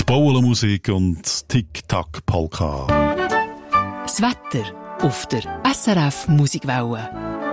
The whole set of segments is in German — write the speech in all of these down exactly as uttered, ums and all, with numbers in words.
Bauernmusik und Tick-Tack-Polka. Das Wetter auf der S R F Musikwelle.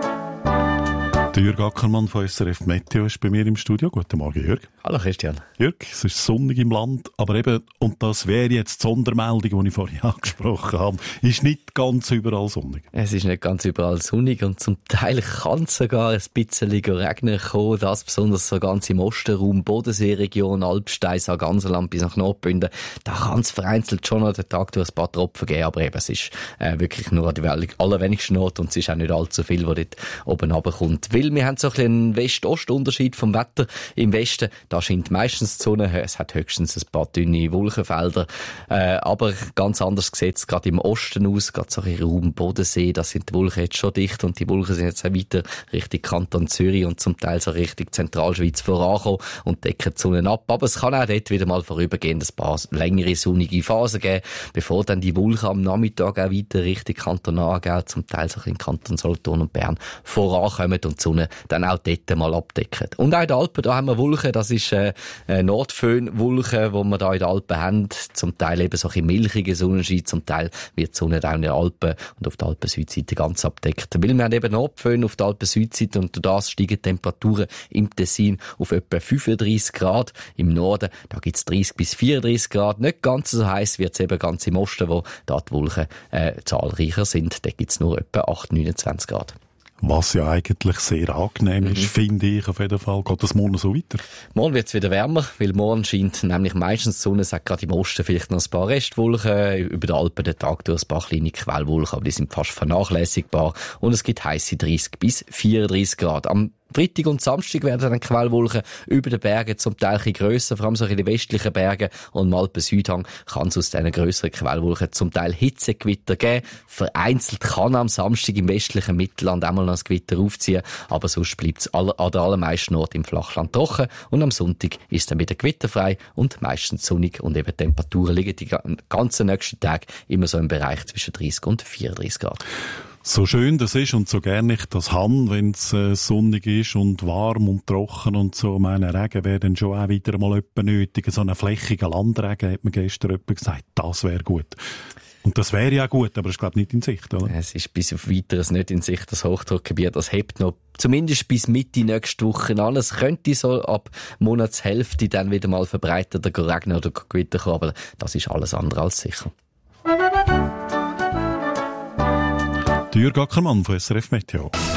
Der Jürg Ackermann von S R F Meteo ist bei mir im Studio. Guten Morgen, Jürg. Hallo Christian. Jürg, es ist sonnig im Land, aber eben, und das wäre jetzt die Sondermeldung, die ich vorhin angesprochen habe, ist nicht ganz überall sonnig. Es ist nicht ganz überall sonnig und zum Teil kann es sogar ein bisschen regnen kommen, das besonders so ganz im Ostenraum, Bodenseeregion, Alpstein, Sarganserland bis nach Nordbünden. Da kann es vereinzelt schon noch den Tag durch ein paar Tropfen geben, aber eben, es ist äh, wirklich nur an die allerwenigsten Orte und es ist auch nicht allzu viel, was dort oben runterkommt. Weil wir haben so ein bisschen einen West-Ost-Unterschied vom Wetter. Im Westen, da scheint meistens die Sonne, es hat höchstens ein paar dünne Wolkenfelder, äh, aber ganz anders sieht es gerade im Osten aus, gerade so ein Raum Bodensee, da sind die Wolken jetzt schon dicht und die Wolken sind jetzt auch weiter Richtung Kanton Zürich und zum Teil so Richtung Zentralschweiz vorankommen und decken die Sonne ab. Aber es kann auch dort wieder mal vorübergehend ein paar längere sonnige Phasen geben, bevor dann die Wolken am Nachmittag auch weiter Richtung Kanton Aargau, zum Teil so in Kanton Solothurn und Bern vorankommen und die Sonne dann auch dort mal abdecken. Und auch in den Alpen, da haben wir Wolken, das ist äh, Nordföhnwolken, die wir da in den Alpen haben, zum Teil eben so ein milchiger Sonnenschein, zum Teil wird die Sonne auch in den Alpen und auf der Alpen-Südseite ganz abdeckt. Weil wir haben eben Nordföhn auf der Alpen-Südseite und durch das steigen die Temperaturen im Tessin auf etwa fünfunddreissig Grad. Im Norden, da gibt es dreißig bis vierunddreissig Grad. Nicht ganz so heiß wird es eben ganz im Osten, wo da die Wolken äh, zahlreicher sind. Da gibt es nur etwa acht, neunundzwanzig Grad. Was ja eigentlich sehr angenehm ist, mhm. finde ich auf jeden Fall. Geht das morgen so weiter? Morgen wird es wieder wärmer, weil morgen scheint nämlich meistens die Sonne, sagt gerade im Osten vielleicht noch ein paar Restwolken, über die Alpen den Tag durch ein paar kleine Quellwolken, aber die sind fast vernachlässigbar und es gibt heisse dreißig bis vierunddreissig Grad. Am Freitag und Samstag werden dann Quellwolken über den Bergen zum Teil ein grösser, vor allem so in den westlichen Bergen und im Alpen-Südhang kann es aus diesen grösseren Quellwolken zum Teil Hitzegewitter geben. Vereinzelt kann am Samstag im westlichen Mittelland einmal noch ein Gewitter aufziehen, aber sonst bleibt es an den allermeisten Orten im Flachland trocken und am Sonntag ist es dann wieder gewitterfrei und meistens sonnig und eben Temperaturen liegen die ganzen nächsten Tage immer so im Bereich zwischen dreißig und vierunddreissig Grad. So schön das ist und so gerne ich das habe, wenn es äh, sonnig ist und warm und trocken und so. Meine Regen wäre dann schon auch wieder mal etwa nötig. So einen flächigen Landregen, hat mir gestern jemand gesagt, das wäre gut. Und das wäre ja gut, aber es ist, glaube ich, nicht in Sicht, oder? Es ist bis auf Weiteres nicht in Sicht, das Hochdruckgebiet. Das hebt noch zumindest bis Mitte nächste Woche an. Es könnte so ab Monatshälfte dann wieder mal verbreiteter regnen oder Gewitter kommen, aber das ist alles andere als sicher. Jürg Ackermann von S R F Meteo.